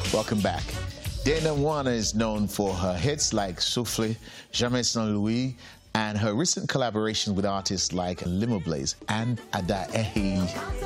Welcome back. Dana Wana is known for her hits like Souffle, Jamais Sans Louis, and her recent collaborations with artists like Limo Blaze and Ada Ehi.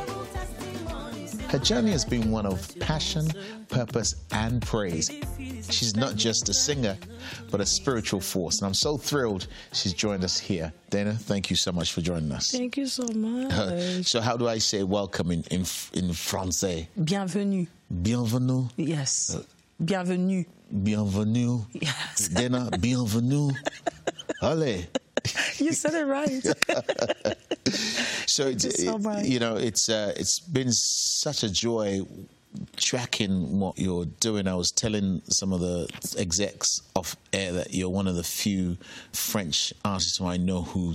Her journey has been one of passion, purpose, and praise. She's not just a singer, but a spiritual force. And I'm so thrilled she's joined us here. Dana, thank you so much for joining us. Thank you so much. So how do I say welcome in Francais? Bienvenue. Bienvenue? Yes. Bienvenue. Bienvenue. Yes. Dana, bienvenue. Allez. You said it right. So, it's been such a joy tracking what you're doing. I was telling some of the execs off air that you're one of the few French artists who I know who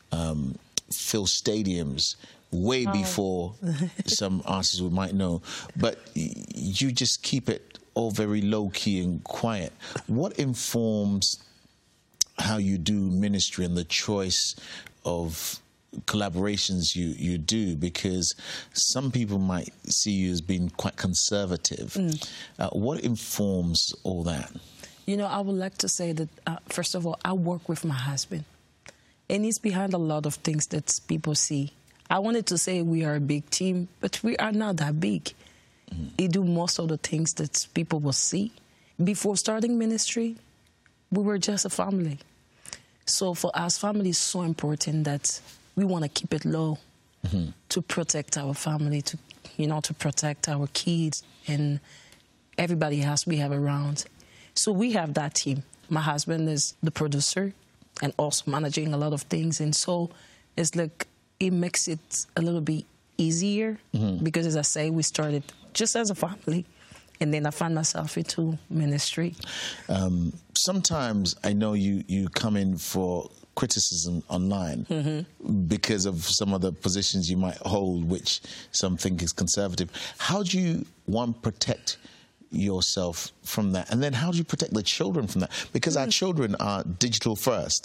fill stadiums way before some artists we might know. But you just keep it all very low-key and quiet. What informs how you do ministry and the choice of collaborations you do? Because some people might see you as being quite conservative. What informs all that? You know, I would like to say that, first of all, I work with my husband. And he's behind a lot of things that people see. I wanted to say we are a big team, but we are not that big. He do most of the things that people will see. Before starting ministry, we were just a family. So for us, family is so important that we want to keep it low to protect our family, to protect our kids and everybody else we have around. So we have that team. My husband is the producer and also managing a lot of things. And so it's like it makes it a little bit easier because, as I say, we started just as a family. And then I found myself into ministry. Sometimes I know you come in for criticism online because of some of the positions you might hold, which some think is conservative. How do you, one, protect yourself from that? And then how do you protect the children from that? Because our children are digital first.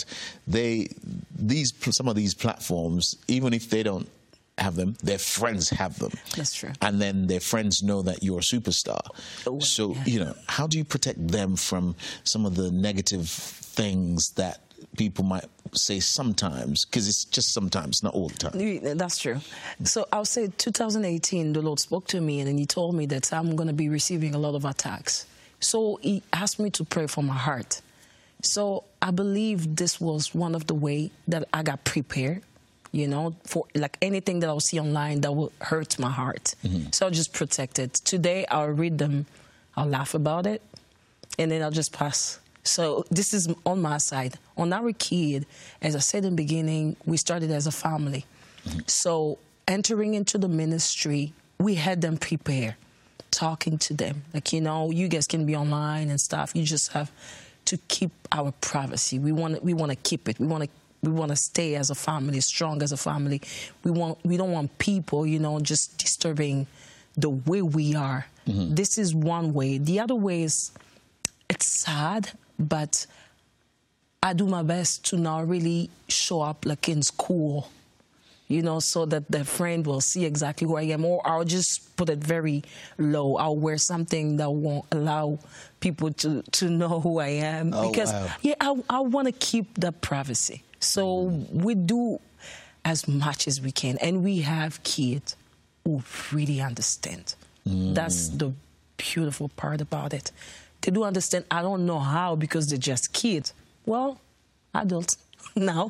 Some of these platforms, even if they don't have them, their friends have them. That's true. And then their friends know that you're a superstar. So, how do you protect them from some of the negative things that people might say sometimes? Because it's just sometimes, not all the time. That's true. So I'll say 2018, the Lord spoke to me and then he told me that I'm going to be receiving a lot of attacks. So he asked me to pray for my heart. So I believe this was one of the ways that I got prepared. For like anything that I'll see online that will hurt my heart. So I'll just protect it. Today, I'll read them, I'll laugh about it, and then I'll just pass. So this is on my side. On our kid, as I said in the beginning, we started as a family. So entering into the ministry, we had them prepare, talking to them. Like, you guys can be online and stuff. You just have to keep our privacy. We want to keep it. We want to stay as a family, strong as a family. We don't want people, just disturbing the way we are. This is one way. The other way is, it's sad, but I do my best to now really show up like in school, so that the friend will see exactly who I am. Or I'll just put it very low. I'll wear something that won't allow people to know who I am. Because, I want to keep that privacy. So we do as much as we can. And we have kids who really understand. That's the beautiful part about it. They do understand. I don't know how, because they're just kids. Well, adults now.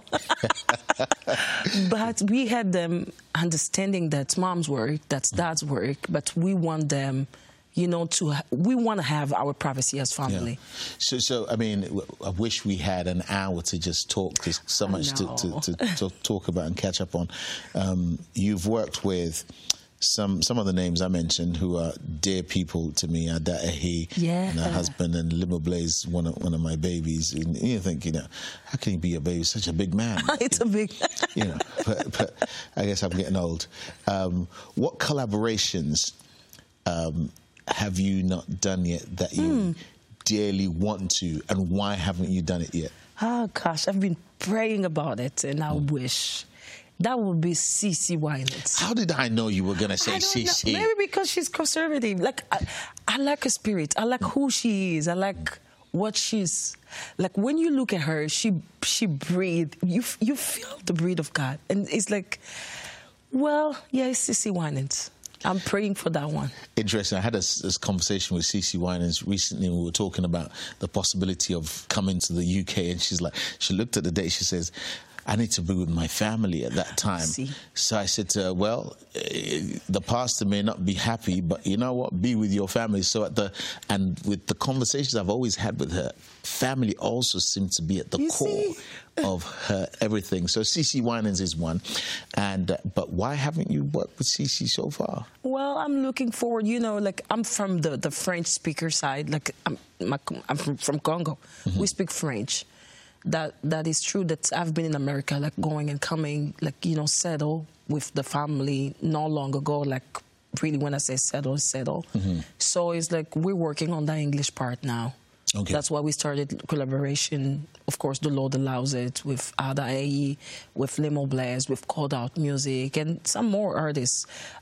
But we had them understanding that's mom's work, that's dad's work, but we want them, we want to have our privacy as family. Yeah. So I mean, I wish we had an hour to just talk. There's so much to talk about and catch up on. You've worked with some of the names I mentioned who are dear people to me. Ada Ehi, and her husband, and Limo Blaze, one of my babies. And you think, how can he be a baby? Such a big man. It's a big. But I guess I'm getting old. What collaborations have you not done yet that you dearly want to, and why haven't you done it yet? Oh gosh, I've been praying about it, and I wish. That would be CeCe Winans. How did I know you were going to say CeCe? Maybe because she's conservative. Like, I I like her spirit. I like who she is. I like what she's like. When you look at her, she breathes. You feel the breath of God, and it's like, well, yeah, it's CeCe Winans. I'm praying for that one. Interesting. I had this conversation with CeCe Winans recently. We were talking about the possibility of coming to the UK, and she looked at the date. She says, I need to be with my family at that time. So I said to her, well, the pastor may not be happy, but you know what? Be with your family. So and with the conversations I've always had with her, family also seems to be at the core of her everything. So CeCe Winans is one. But why haven't you worked with CeCe so far? Well, I'm looking forward. You know, like I'm from the French speaker side. Like I'm from Congo. Mm-hmm. We speak French. That is true that I've been in America, like going and coming, like, you know, settle with the family not long ago, like really when I say settle. Mm-hmm. So it's like we're working on that English part now. Okay. That's why we started collaboration. Of course, the Lord allows it with Ada Aye, with Limo Blaise, with Called Out Music, and some more artists.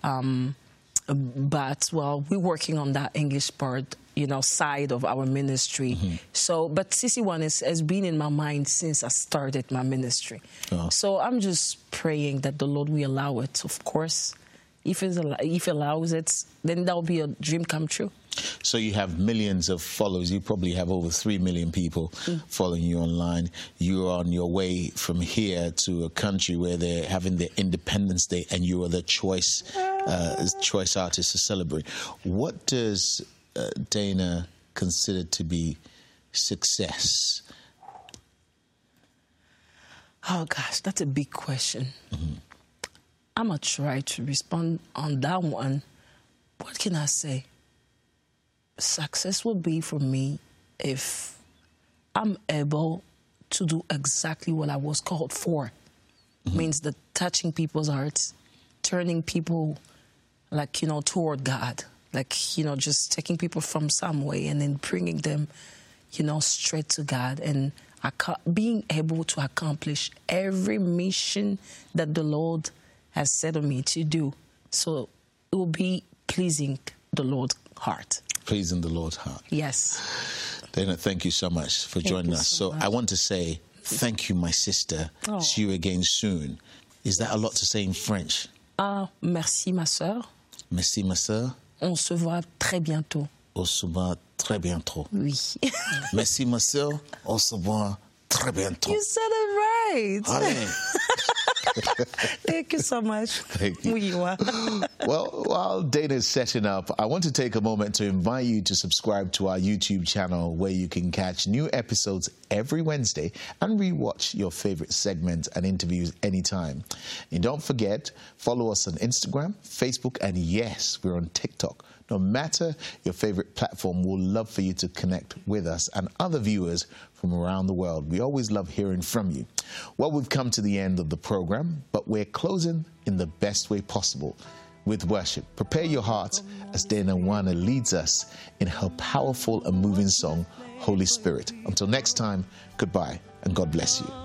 But, well, we're working on that English part, you know, side of our ministry. Mm-hmm. So, but CeCe Winans has been in my mind since I started my ministry. Oh. So I'm just praying that the Lord will allow it. Of course, if He allows it, then that will be a dream come true. So you have millions of followers. You probably have over 3 million people following you online. You're on your way from here to a country where they're having their Independence Day, and you are the choice artist to celebrate. What does Dana consider to be success? Oh, gosh, that's a big question. Mm-hmm. I'm going to try to respond on that one. What can I say? Success will be for me if I'm able to do exactly what I was called for. Mm-hmm. Means that touching people's hearts, turning people, like, you know, toward God. Like, you know, just taking people from some way and then bringing them, you know, straight to God. And being able to accomplish every mission that the Lord has set on me to do. So it will be pleasing the Lord's heart. Pleasing the Lord's heart. Yes. Dana, thank you so much for joining us. So I want to say thank you, my sister. Oh. See you again soon. Is that a lot to say in French? Merci, ma sœur. Merci, ma sœur. On se voit très bientôt. On se voit très bientôt. Oui. Merci, ma sœur. On se voit très bientôt. You said it right. Allez. Thank you so much. Thank you. Well, while Dana's setting up, I want to take a moment to invite you to subscribe to our YouTube channel, where you can catch new episodes every Wednesday and rewatch your favorite segments and interviews anytime. And don't forget, follow us on Instagram, Facebook, and yes, we're on TikTok. No matter your favorite platform, we'll love for you to connect with us and other viewers from around the world. We always love hearing from you. Well, we've come to the end of the program, but we're closing in the best way possible with worship. Prepare your heart as Dana Wana leads us in her powerful and moving song, Holy Spirit. Until next time, goodbye and God bless you.